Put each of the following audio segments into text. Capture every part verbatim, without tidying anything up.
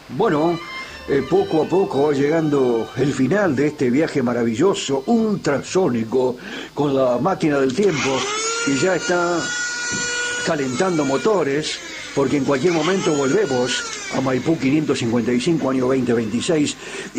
Bueno, eh, poco a poco va llegando el final de este viaje maravilloso, ultrasónico, con la máquina del tiempo, que ya está calentando motores, porque en cualquier momento volvemos a Maipú quinientos cincuenta y cinco, año veinte veintiséis,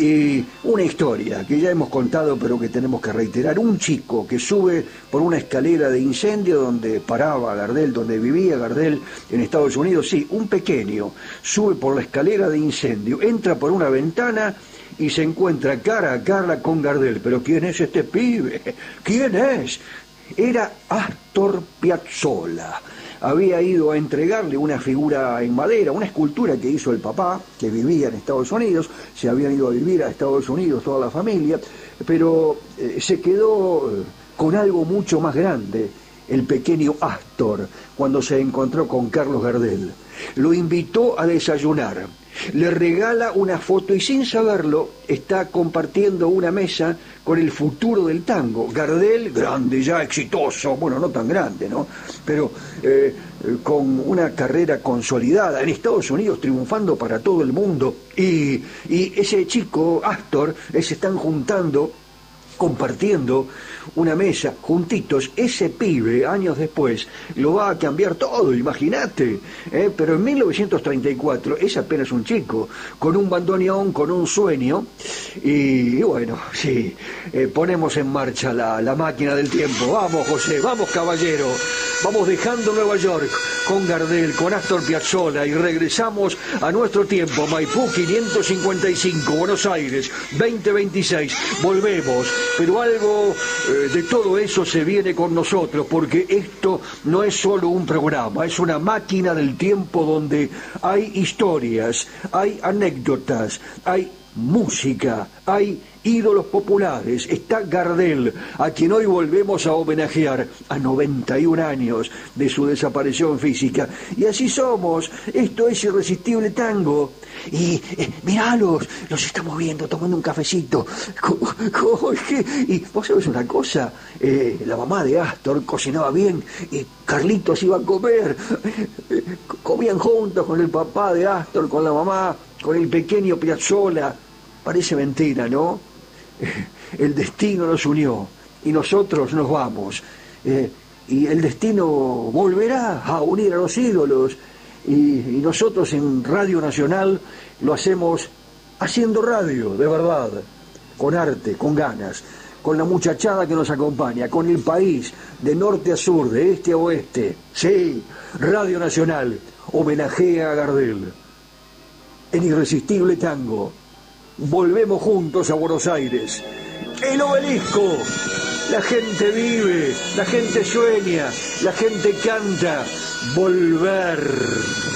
y una historia que ya hemos contado pero que tenemos que reiterar. Un chico que sube por una escalera de incendio donde paraba Gardel, donde vivía Gardel en Estados Unidos. Sí, un pequeño sube por la escalera de incendio, entra por una ventana y se encuentra cara a cara con Gardel. ¿Pero quién es este pibe? ¿Quién es? Era Astor Piazzolla. Había ido a entregarle una figura en madera, una escultura que hizo el papá, que vivía en Estados Unidos. Se habían ido a vivir a Estados Unidos toda la familia, pero eh, se quedó con algo mucho más grande, el pequeño Astor, cuando se encontró con Carlos Gardel. Lo invitó a desayunar, le regala una foto y sin saberlo está compartiendo una mesa con el futuro del tango. Gardel, grande ya, exitoso, bueno, no tan grande, ¿no? Pero eh, con una carrera consolidada en Estados Unidos, triunfando para todo el mundo. Y, y ese chico, Astor, eh, se están juntando, compartiendo una mesa, juntitos. Ese pibe, años después, lo va a cambiar todo, imagínate, ¿eh? Pero en mil novecientos treinta y cuatro es apenas un chico, con un bandoneón, con un sueño, y, y bueno, sí, eh, ponemos en marcha la, la máquina del tiempo. Vamos, José, vamos, caballero, vamos dejando Nueva York con Gardel, con Astor Piazzolla, y regresamos a nuestro tiempo, Maipú quinientos cincuenta y cinco, Buenos Aires, veinte veintiséis, volvemos, pero algo eh, de todo eso se viene con nosotros, porque esto no es solo un programa, es una máquina del tiempo donde hay historias, hay anécdotas, hay música, hay ídolos populares. Está Gardel, a quien hoy volvemos a homenajear a noventa y un años de su desaparición física. Y así somos, esto es Irresistible Tango. Y eh, miralos, los estamos viendo tomando un cafecito. ¿Cómo, cómo es que? Y vos sabés una cosa, eh, la mamá de Astor cocinaba bien y Carlitos iba a comer. Eh, comían juntos con el papá de Astor, con la mamá, con el pequeño Piazzolla. Parece mentira, ¿no? El destino nos unió y nosotros nos vamos. Eh, y el destino volverá a unir a los ídolos. Y, y nosotros en Radio Nacional lo hacemos haciendo radio, de verdad, con arte, con ganas, con la muchachada que nos acompaña, con el país, de norte a sur, de este a oeste. Sí, Radio Nacional homenajea a Gardel. En Irresistible Tango volvemos juntos a Buenos Aires. El Obelisco. La gente vive, la gente sueña, la gente canta. Volver.